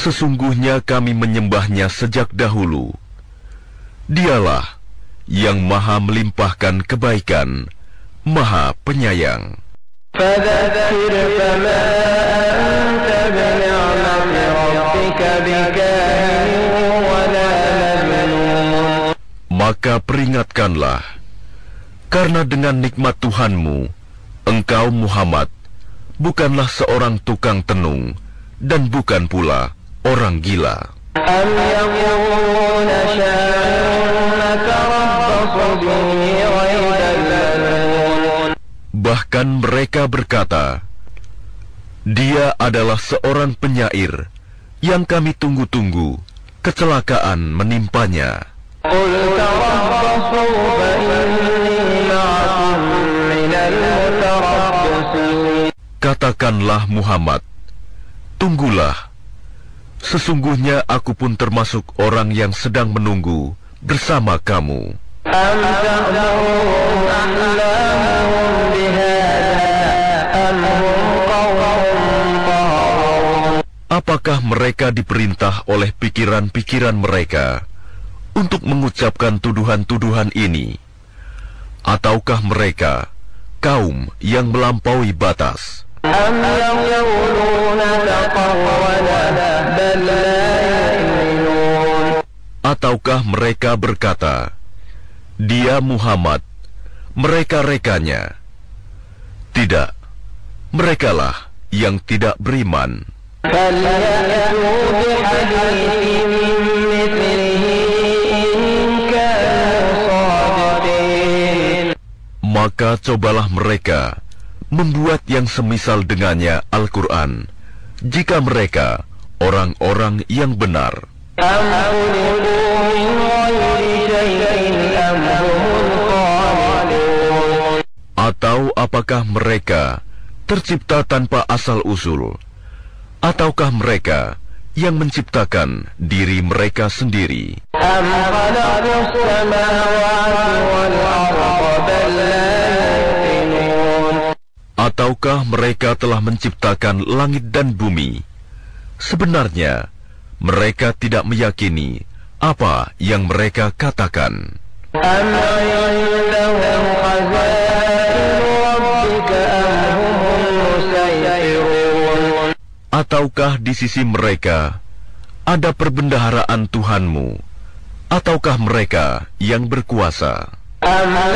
Sesungguhnya kami menyembahnya sejak dahulu. Dialah yang maha melimpahkan kebaikan, maha penyayang. فذكر فما أنت بنعمة ربك بكاهن ولا مجنون. Maka peringatkanlah, karena dengan nikmat Tuhanmu, engkau Muhammad bukanlah seorang tukang tenung dan bukan pula orang gila. أم يقولون شاعر نتربص به ريب المنون. Bahkan mereka berkata, dia adalah seorang penyair yang kami tunggu-tunggu kecelakaan menimpanya. قل تربصوا فإني معكم من المتربصين. Katakanlah Muhammad, tunggulah. Sesungguhnya aku pun termasuk orang yang sedang menunggu bersama kamu. أم تأمرهم أحلامهم بهذا أم هم قوم طاغون. Apakah mereka diperintah oleh pikiran-pikiran mereka untuk mengucapkan tuduhan-tuduhan ini? Ataukah mereka kaum yang melampaui batas? أم يقولون تقوله بل لا يؤمنون. Ataukah mereka berkata, dia Muhammad, mereka-rekanya? Tidak, merekalah yang tidak beriman. فليأتوا بحديث مثله إن كانوا صادقين. Maka cobalah mereka membuat yang semisal dengannya Al-Quran, jika mereka orang-orang yang benar. أم خلقوا من غير شيء أم هم الخالقون. Atau apakah mereka tercipta tanpa asal-usul? Ataukah mereka yang menciptakan diri mereka sendiri? أم خلقوا السماوات والأرض بل لا يوقنون. Ataukah mereka telah menciptakan langit dan bumi? Sebenarnya mereka tidak meyakini apa yang mereka katakan. أم عندهم خزائن ربك أم هم المسيطرون. Ataukah di sisi mereka ada perbendaharaan Tuhanmu? Ataukah mereka yang berkuasa? أم